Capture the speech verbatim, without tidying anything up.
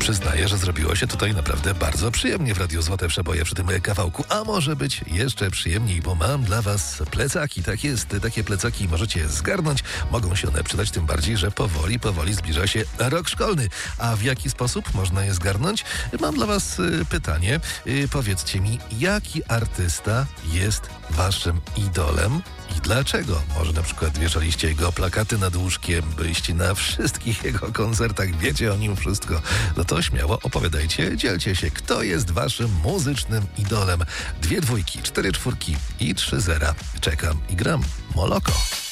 Przyznaję, że zrobiło się tutaj naprawdę bardzo przyjemnie w Radiu Złote Przeboje przy tym kawałku, a może być jeszcze przyjemniej, bo mam dla was plecaki. Tak jest, takie plecaki możecie zgarnąć. Mogą się one przydać, tym bardziej, że powoli, powoli zbliża się rok szkolny. A w jaki sposób można je zgarnąć? Mam dla was y, pytanie. Y, powiedzcie mi, jaki artysta jest waszym idolem i dlaczego? Może na przykład wieszaliście jego plakaty nad łóżkiem, byliście na wszystkich jego koncertach, wiecie o nim wszystko. No to śmiało opowiadajcie, dzielcie się, kto jest waszym muzycznym idolem. Dwie dwójki, cztery czwórki i trzy zera. Czekam i gram. Moloko.